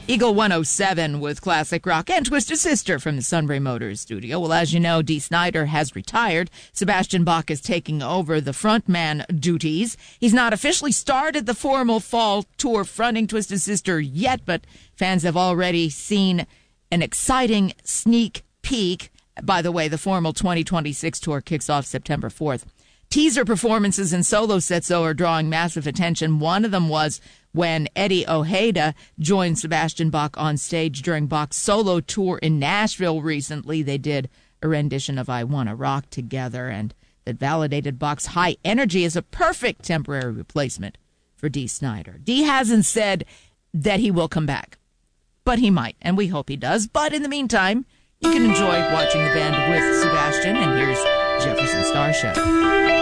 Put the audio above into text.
Eagle 107 with classic rock and Twisted Sister from the Sunbury Motors studio. Well, as you know, Dee Snider has retired. Sebastian Bach is taking over the frontman duties. He's not officially started the formal fall tour fronting Twisted Sister yet, but fans have already seen an exciting sneak peek. By the way, the formal 2026 tour kicks off September 4th. Teaser performances and solo sets, though, are drawing massive attention. One of them was when Eddie Ojeda joined Sebastian Bach on stage during Bach's solo tour in Nashville recently. They did a rendition of I Wanna Rock together, and that validated Bach's high energy as a perfect temporary replacement for Dee Snider. Dee hasn't said that he will come back, but he might, and we hope he does. But in the meantime, you can enjoy watching the band with Sebastian, and here's Jefferson Star Show.